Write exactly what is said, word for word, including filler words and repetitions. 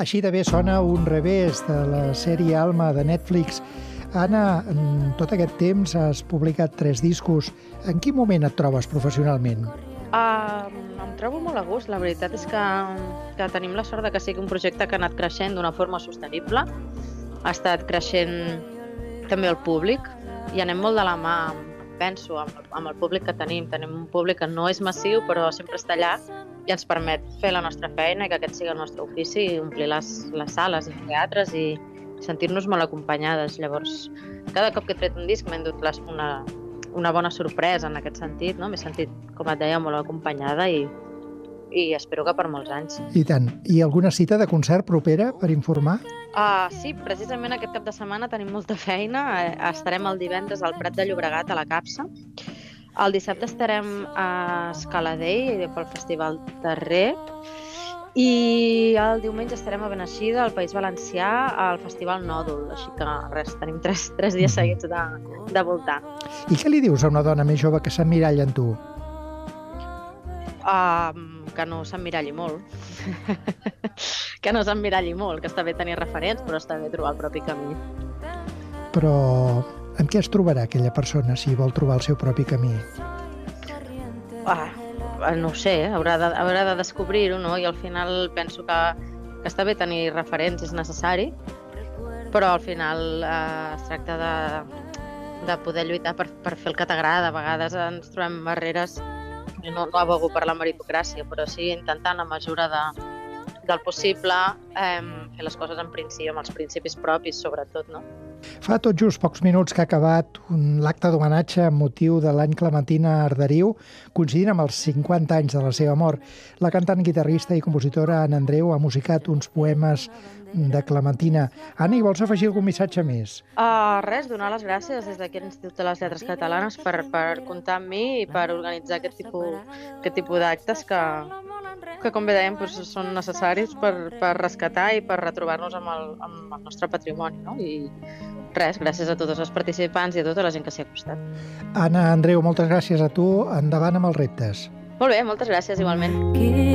Així de bé sona Un revés de la sèrie Alma de Netflix. Anna, en tot aquest temps has publicat tres discos. En quin moment et trobes professionalment? Uh, em trobo molt a gust. La veritat és que, que tenim la sort de que sigui un projecte que ha anat creixent d'una forma sostenible. Ha estat creixent també el públic i anem molt de la mà, penso, amb, amb el públic que tenim. Tenim un públic que no és massiu, però sempre està allà i ens permet fer la nostra feina i que aquest sigui el nostre ofici i omplir les, les sales i teatres i sentir-nos molt acompanyades. Llavors, cada cop que he tret un disc m'he endut les, una, una bona sorpresa en aquest sentit, no? M'he sentit, com et deia, molt acompanyada i, i espero que per molts anys. I tant. I alguna cita de concert propera per informar? Uh, sí, precisament aquest cap de setmana tenim molta feina. Estarem el divendres al Prat de Llobregat, a la Capsa. El dissabte estarem a Escaladell pel Festival Terrer. I el diumenge estarem a Beneixida, al País Valencià, al Festival Nòdul. Així que res, tenim tres, tres dies seguits de, de voltar. I què li dius a una dona més jove que s'emmiralla en tu? Uh, que no s'emmiralli molt. que no s'emmiralli molt, que està bé tenir referents, però està bé trobar el propi camí. Però amb què es trobarà aquella persona si vol trobar el seu propi camí? Ah, no ho sé, haurà de, haurà de descobrir-ho, no? I al final penso que, que està bé tenir referents, és necessari, però al final eh, es tracta de, de poder lluitar per, per fer el que t'agrada. A vegades ens trobem barreres, no, no abogo per la meritocràcia, però sí intentant a mesura de, del possible eh, fer les coses en principi, amb els principis propis, sobretot, no? Fa tot just pocs minuts que ha acabat un l'acte d'homenatge amb motiu de l'any Clementina Arderiu, coincidint amb els cinquanta anys de la seva mort. La cantant, guitarrista i compositora Anna Andreu ha musicat uns poemes de Clementina. Anna, hi vols afegir algun missatge més? Uh, res, donar les gràcies des d'aquí l'Institut de les Lletres Catalanes per, per comptar amb mi i per organitzar aquest tipus, aquest tipus d'actes que, que, com bé dèiem, doncs, són necessaris per, per rescatar i per retrobar-nos amb el, amb el nostre patrimoni, no? I res, gràcies a tots els participants i a tota la gent que s'hi ha acostat. Anna Andreu, moltes gràcies a tu. Endavant amb els reptes. Molt bé, moltes gràcies igualment.